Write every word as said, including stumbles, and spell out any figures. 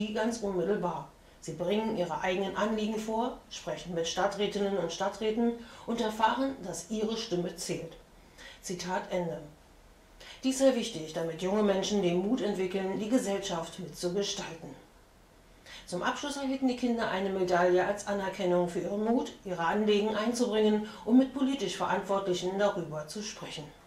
ganz unmittelbar. Sie bringen ihre eigenen Anliegen vor, sprechen mit Stadträtinnen und Stadträten und erfahren, dass ihre Stimme zählt. Zitat Ende. Dies sei wichtig, damit junge Menschen den Mut entwickeln, die Gesellschaft mitzugestalten. Zum Abschluss erhielten die Kinder eine Medaille als Anerkennung für ihren Mut, ihre Anliegen einzubringen und mit politisch Verantwortlichen darüber zu sprechen.